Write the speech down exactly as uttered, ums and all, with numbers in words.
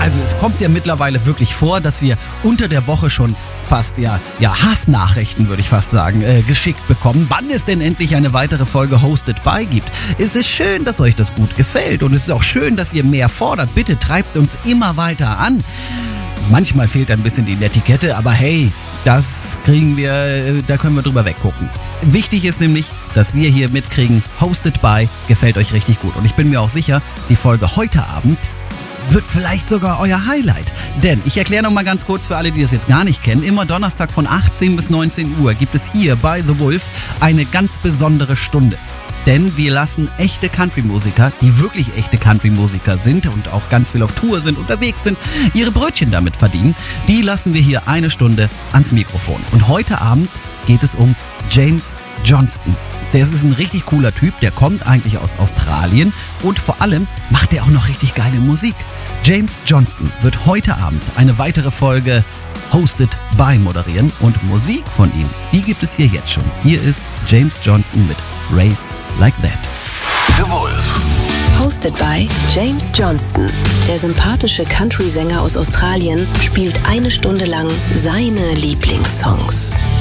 Also es kommt ja mittlerweile wirklich vor, dass wir unter der Woche schon fast, ja, ja Hassnachrichten, würde ich fast sagen, äh, geschickt bekommen, wann es denn endlich eine weitere Folge Hosted by gibt. Es ist schön, dass euch das gut gefällt und es ist auch schön, dass ihr mehr fordert. Bitte treibt uns immer weiter an. Manchmal fehlt ein bisschen die Netiquette, aber hey, das kriegen wir, da können wir drüber weggucken. Wichtig ist nämlich, dass wir hier mitkriegen, Hosted by gefällt euch richtig gut. Und ich bin mir auch sicher, die Folge heute Abend wird vielleicht sogar euer Highlight. Denn ich erkläre noch mal ganz kurz für alle, die das jetzt gar nicht kennen. Immer donnerstags von achtzehn bis neunzehn Uhr gibt es hier bei The Wolf eine ganz besondere Stunde. Denn wir lassen echte Country-Musiker, die wirklich echte Country-Musiker sind und auch ganz viel auf Tour sind, unterwegs sind, ihre Brötchen damit verdienen. Die lassen wir hier eine Stunde ans Mikrofon. Und heute Abend geht es um James Johnston. Der ist ein richtig cooler Typ, der kommt eigentlich aus Australien und vor allem macht er auch noch richtig geile Musik. James Johnston wird heute Abend eine weitere Folge Hosted by moderieren und Musik von ihm, die gibt es hier jetzt schon. Hier ist James Johnston mit Raised Like That. The Wolf. Hosted by James Johnston. Der sympathische Country-Sänger aus Australien spielt eine Stunde lang seine Lieblingssongs.